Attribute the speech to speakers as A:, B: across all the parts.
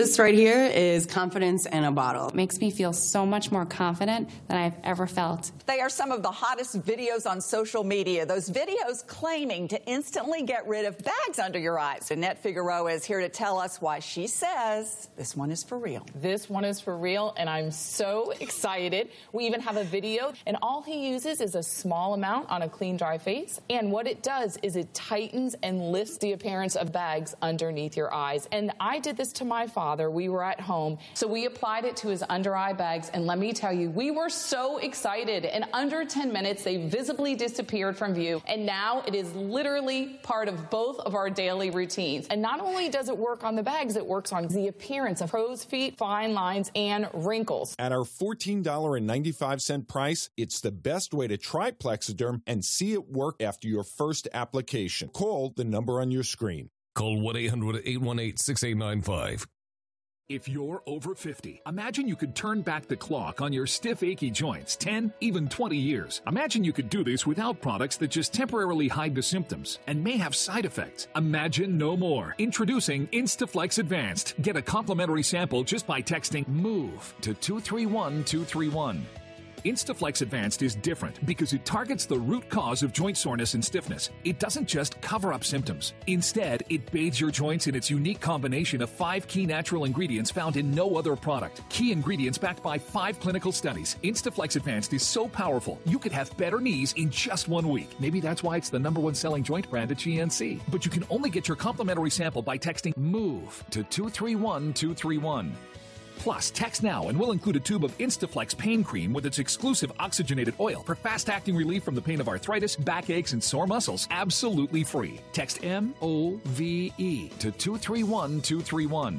A: This right here is confidence in a bottle.
B: It makes me feel so much more confident than I've ever felt.
C: They are some of the hottest videos on social media. Those videos claiming to instantly get rid of bags under your eyes. Annette Figueroa is here to tell us why she says this one is for real.
D: This one is for real, and I'm so excited. We even have a video, and all he uses is a small amount on a clean, dry face. And what it does is it tightens and lifts the appearance of bags underneath your eyes. And I did this to my father. We were at home, so we applied it to his under eye bags, and let me tell you, we were so excited. In under 10 minutes, they visibly disappeared from view, and now it is literally part of both of our daily routines. And not only does it work on the bags, it works on the appearance of crow's feet, fine lines, and wrinkles.
E: At our $14.95 price, it's the best way to try Plexiderm and see it work after your first application. Call the number on your screen.
F: Call 1-800-818-6895.
G: If you're over 50, imagine you could turn back the clock on your stiff, achy joints 10, even 20 years. Imagine you could do this without products that just temporarily hide the symptoms and may have side effects. Imagine no more. Introducing Instaflex Advanced. Get a complimentary sample just by texting MOVE to 231231. Instaflex Advanced is different because it targets the root cause of joint soreness and stiffness. It doesn't just cover up symptoms. Instead, it bathes your joints in its unique combination of 5 key natural ingredients found in no other product. Key ingredients backed by 5 clinical studies. Instaflex Advanced is so powerful, you could have better knees in just 1 week. Maybe that's why it's the #1 selling joint brand at GNC. But you can only get your complimentary sample by texting MOVE to 231231. Plus, text now and we'll include a tube of Instaflex pain cream with its exclusive oxygenated oil for fast-acting relief from the pain of arthritis, backaches, and sore muscles. Absolutely free. Text MOVE to 231231.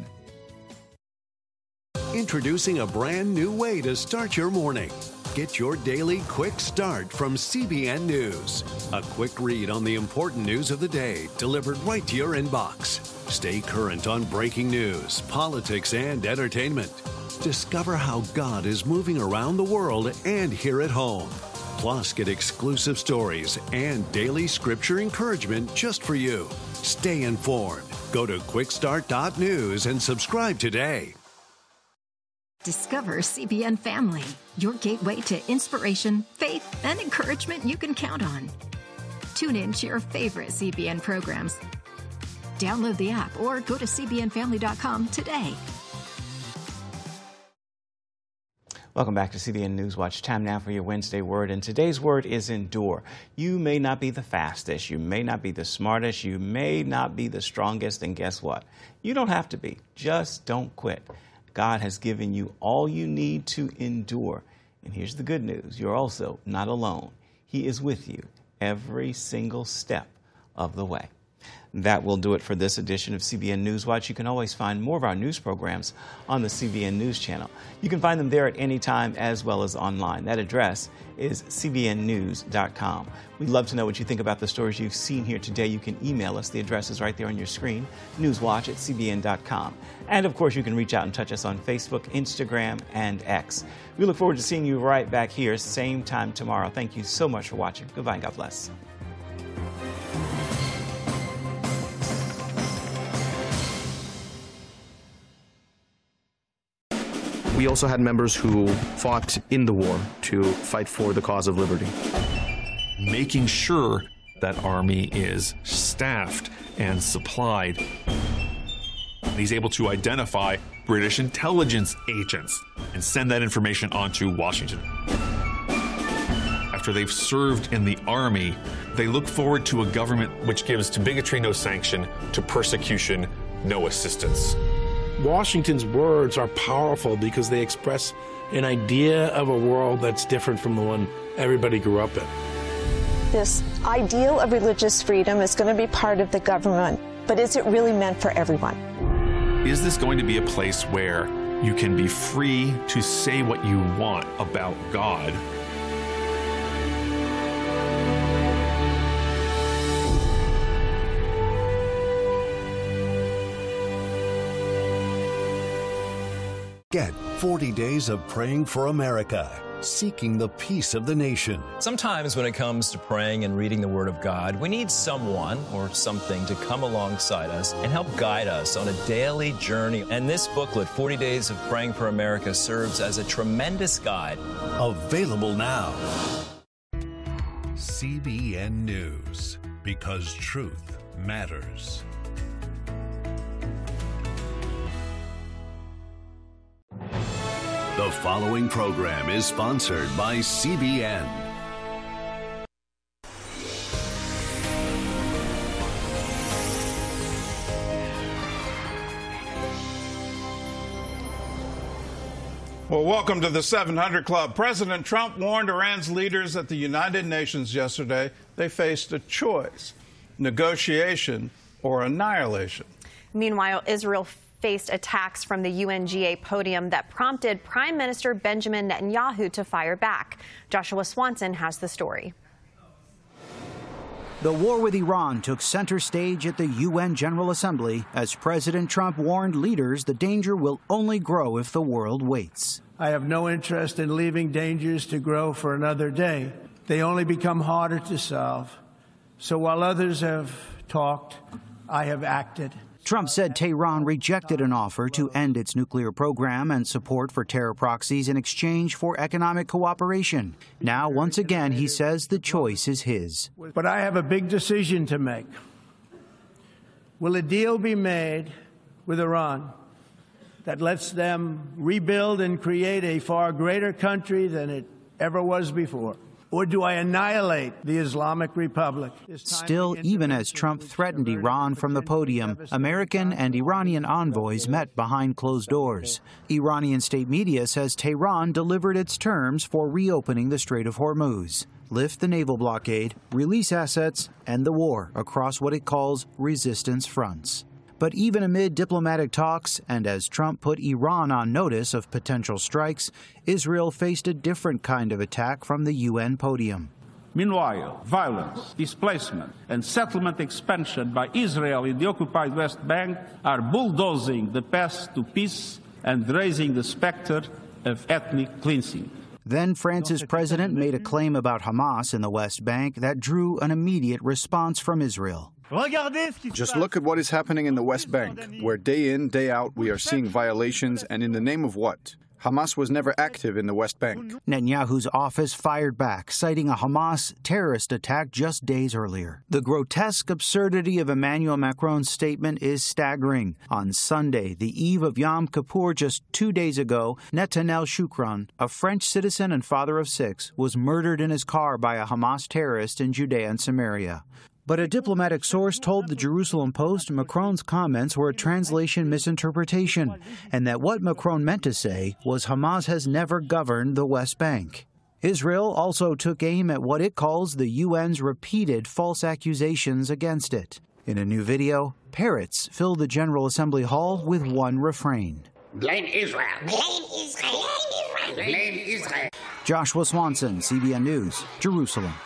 H: Introducing a brand new way to start your morning. Get your daily quick start from CBN News. A quick read on the important news of the day delivered right to your inbox. Stay current on breaking news, politics, and entertainment. Discover how God is moving around the world and here at home. Plus, get exclusive stories and daily scripture encouragement just for you. Stay informed. Go to quickstart.news and subscribe today.
I: Discover CBN Family, your gateway to inspiration, faith, and encouragement you can count on. Tune in to your favorite CBN programs. Download the app or go to cbnfamily.com today.
J: Welcome back to CBN Newswatch. Time now for your Wednesday word, and today's word is endure. You may not be the fastest, you may not be the smartest, you may not be the strongest, and guess what? You don't have to be. Just don't quit. God has given you all you need to endure. And here's the good news. You're also not alone. He is with you every single step of the way. That will do it for this edition of CBN Newswatch. You can always find more of our news programs on the CBN News channel. You can find them there at any time as well as online. That address is cbnnews.com. We'd love to know what you think about the stories you've seen here today. You can email us. The address is right there on your screen, newswatch@cbn.com. And, of course, you can reach out and touch us on Facebook, Instagram, and X. We look forward to seeing you right back here, same time tomorrow. Thank you so much for watching. Goodbye and God bless.
K: We also had members who fought in the war to fight for the cause of liberty.
L: Making sure that Army is staffed and supplied. He's able to identify British intelligence agents and send that information on to Washington. After they've served in the Army, they look forward to a government which gives to bigotry no sanction, to persecution no assistance.
M: Washington's words are powerful because they express an idea of a world that's different from the one everybody grew up in.
N: This ideal of religious freedom is going to be part of the government, but is it really meant for everyone?
L: Is this going to be a place where you can be free to say what you want about God?
H: Get 40 Days of Praying for America. seeking the peace of the nation.
F: Sometimes when it comes to praying and reading the Word of God, we need someone or something to come alongside us and help guide us on a daily journey. And this booklet, 40 Days of Praying for America, serves as a tremendous guide.
H: Available now. CBN News, because truth matters. The following program is sponsored by CBN.
O: Well, welcome to the 700 Club. President Trump warned Iran's leaders at the United Nations yesterday they faced a choice: negotiation or annihilation.
P: Meanwhile, Israel faced attacks from the UNGA podium that prompted Prime Minister Benjamin Netanyahu to fire back. Joshua Swanson has the story.
Q: The war with Iran took center stage at the UN General Assembly as President Trump warned leaders the danger will only grow if the world waits.
R: I have no interest in leaving dangers to grow for another day. They only become harder to solve. So while others have talked, I have acted.
Q: Trump said Tehran rejected an offer to end its nuclear program and support for terror proxies in exchange for economic cooperation. Now, once again, he says the choice is his.
R: But I have a big decision to make. Will a deal be made with Iran that lets them rebuild and create a far greater country than it ever was before? Or do I annihilate the Islamic Republic?
Q: Still, even as Trump threatened Iran from the podium, American and Iranian envoys met behind closed doors. Iranian state media says Tehran delivered its terms for reopening the Strait of Hormuz, lift the naval blockade, release assets, and the war across what it calls resistance fronts. But even amid diplomatic talks, and as Trump put Iran on notice of potential strikes, Israel faced a different kind of attack from the UN podium.
S: Meanwhile, violence, displacement, and settlement expansion by Israel in the occupied West Bank are bulldozing the path to peace and raising the specter of ethnic cleansing.
Q: Then France's president made a claim about Hamas in the West Bank that drew an immediate response from Israel.
T: Just look at what is happening in the West Bank, where day in, day out, we are seeing violations, and in the name of what? Hamas was never active in the West Bank.
Q: Netanyahu's office fired back, citing a Hamas terrorist attack just days earlier. The grotesque absurdity of Emmanuel Macron's statement is staggering. On Sunday, the eve of Yom Kippur just 2 days ago, Netanel Shukran, a French citizen and father of 6, was murdered in his car by a Hamas terrorist in Judea and Samaria. But a diplomatic source told the Jerusalem Post Macron's comments were a translation misinterpretation, and that what Macron meant to say was Hamas has never governed the West Bank. Israel also took aim at what it calls the UN's repeated false accusations against it. In a new video, parrots filled the General Assembly hall with one refrain.
U: Blame Israel. Blame Israel. Blame Israel.
Q: Joshua Swanson, CBN News, Jerusalem.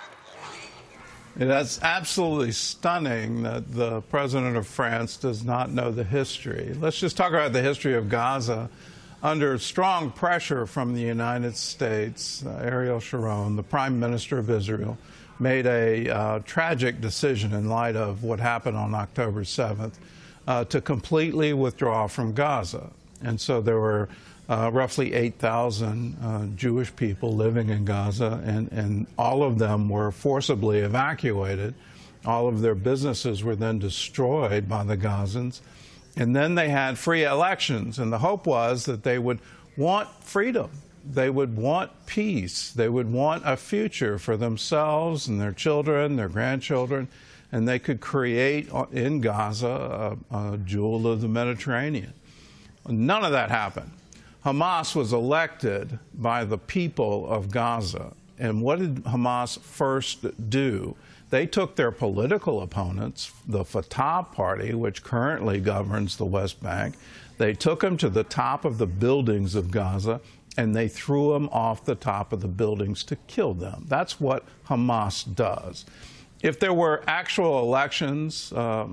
O: That's absolutely stunning that the president of France does not know the history. Let's just talk about the history of Gaza. Under strong pressure from the United States, Ariel Sharon, the prime minister of Israel, made a tragic decision in light of what happened on October 7th to completely withdraw from Gaza. And so there were roughly 8,000 Jewish people living in Gaza, and all of them were forcibly evacuated. All of their businesses were then destroyed by the Gazans. And then they had free elections, and the hope was that they would want freedom. They would want peace. They would want a future for themselves and their children, their grandchildren, and they could create in Gaza a jewel of the Mediterranean. None of that happened. Hamas was elected by the people of Gaza. And what did Hamas first do? They took their political opponents, the Fatah party, which currently governs the West Bank, they took them to the top of the buildings of Gaza, and they threw them off the top of the buildings to kill them. That's what Hamas does. If there were actual elections,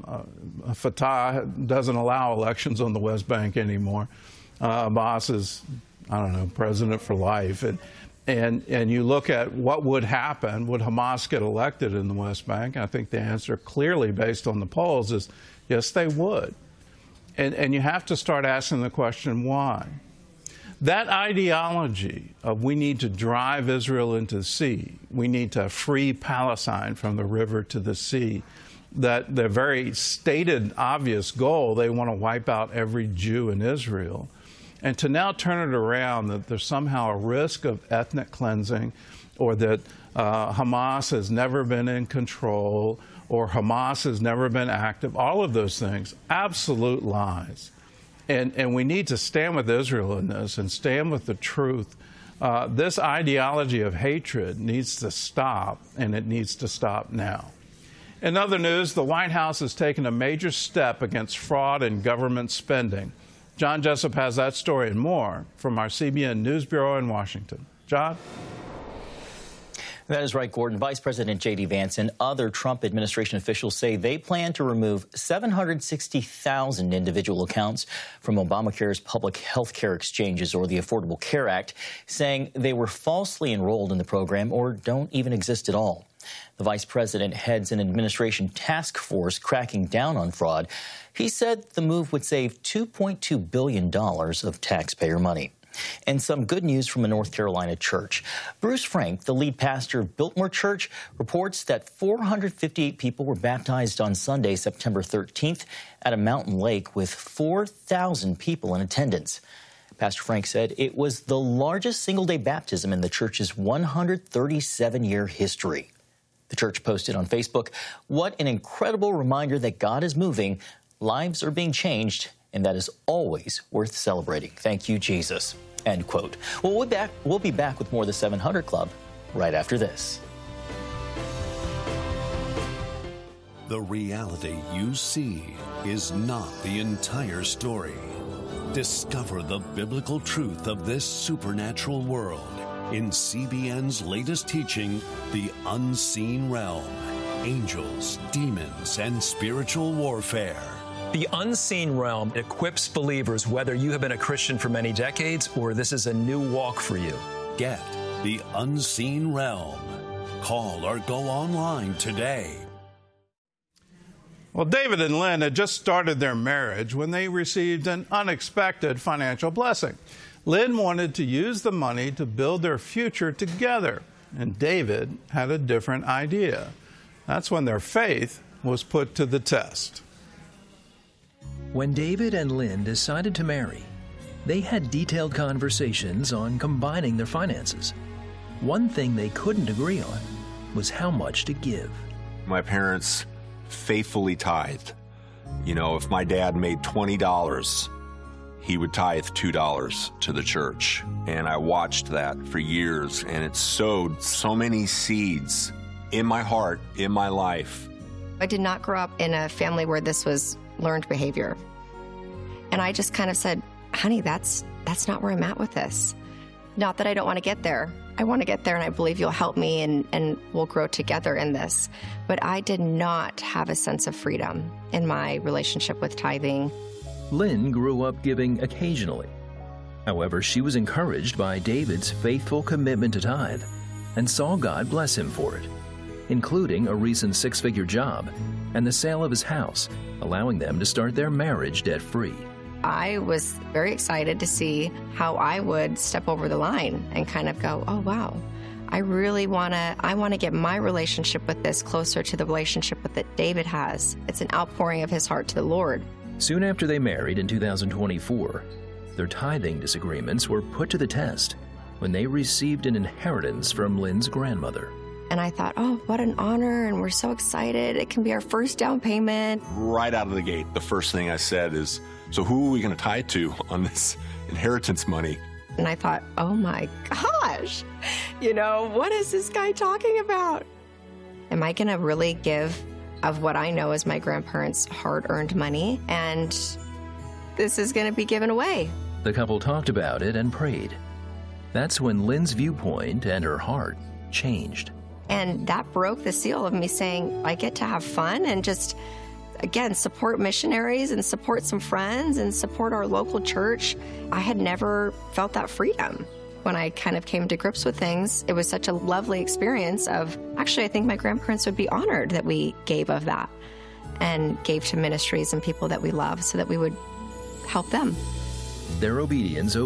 O: Fatah doesn't allow elections on the West Bank anymore. Abbas is, I don't know, president for life. And you look at what would happen, would Hamas get elected in the West Bank? I think the answer clearly, based on the polls, is yes, they would. And you have to start asking the question, why? That ideology of we need to drive Israel into the sea, we need to free Palestine from the river to the sea, that their very stated obvious goal, they want to wipe out every Jew in Israel. And to now turn it around that there's somehow a risk of ethnic cleansing, or that Hamas has never been in control, or Hamas has never been active, all of those things, absolute lies. And we need to stand with Israel in this and stand with the truth. This ideology of hatred needs to stop, and it needs to stop now. In other news, the White House has taken a major step against fraud in government spending. John Jessup has that story and more from our CBN News Bureau in Washington. John?
A: That is right, Gordon. Vice President J.D. Vance and other Trump administration officials say they plan to remove 760,000 individual accounts from Obamacare's public health care exchanges, or the Affordable Care Act, saying they were falsely enrolled in the program or don't even exist at all. The vice president heads an administration task force cracking down on fraud. He said the move would save $2.2 billion of taxpayer money. And some good news from a North Carolina church. Bruce Frank, the lead pastor of Biltmore Church, reports that 458 people were baptized on Sunday, September 13th, at a mountain lake with 4,000 people in attendance. Pastor Frank said it was the largest single-day baptism in the church's 137-year history. The church posted on Facebook, "What an incredible reminder that God is moving, lives are being changed, and that is always worth celebrating. Thank you, Jesus." End quote. Well, we'll be back with more of the 700 Club right after this.
H: The reality you see is not the entire story. Discover the biblical truth of this supernatural world in CBN's latest teaching, The Unseen Realm: Angels, Demons, and Spiritual Warfare.
F: The Unseen Realm equips believers whether you have been a Christian for many decades or this is a new walk for you.
H: Get The Unseen Realm. Call or go online today.
O: Well, David and Lynn had just started their marriage when they received an unexpected financial blessing. Lynn wanted to use the money to build their future together, and David had a different idea. That's when their faith was put to the test.
V: When David and Lynn decided to marry, they had detailed conversations on combining their finances. One thing they couldn't agree on was how much to give.
W: My parents faithfully tithed. You know, if my dad made $20, he would tithe $2 to the church. And I watched that for years, and it sowed so many seeds in my heart, in my life.
X: I did not grow up in a family where this was learned behavior. And I just kind of said, honey, that's not where I'm at with this. Not that I don't want to get there. I want to get there, and I believe you'll help me, and we'll grow together in this. But I did not have a sense of freedom in my relationship with tithing.
V: Lynn grew up giving occasionally. However, she was encouraged by David's faithful commitment to tithe and saw God bless him for it, including a recent 6-figure job and the sale of his house, allowing them to start their marriage debt-free.
X: I was very excited to see how I would step over the line and kind of go, oh, wow, I want to get my relationship with this closer to the relationship that David has. It's an outpouring of his heart to the Lord.
V: Soon after they married in 2024, their tithing disagreements were put to the test when they received an inheritance from Lynn's grandmother.
X: And I thought, oh, what an honor, and we're so excited. It can be our first down payment.
W: Right out of the gate, the first thing I said is, so who are we going to tithe to on this inheritance money?
X: And I thought, oh my gosh, what is this guy talking about? Am I going to really give of what I know is my grandparents' hard-earned money, and this is going to be given away?
V: The couple talked about it and prayed. That's when Lynn's viewpoint and her heart changed.
X: And that broke the seal of me saying, I get to have fun and just, again, support missionaries and support some friends and support our local church. I had never felt that freedom. when I kind of came to grips with things, it was such a lovely experience of, actually, I think my grandparents would be honored that we gave of that and gave to ministries and people that we love so that we would help them.
V: Their obedience